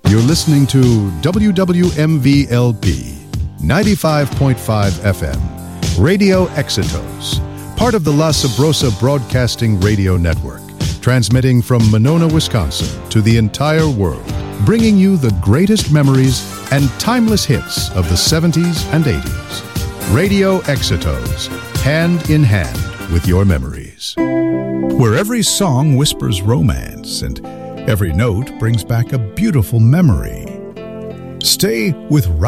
You're listening to WWMV-LP 95.5 FM, Radio Exitos, part of the La Sabrosa Broadcasting Radio Network, transmitting from Monona, Wisconsin to the entire world, bringing you the greatest memories and timeless hits of the 70s and 80s. Radio Exitos, hand in hand with your memories. Where every song whispers romance and every note brings back a beautiful memory. Stay with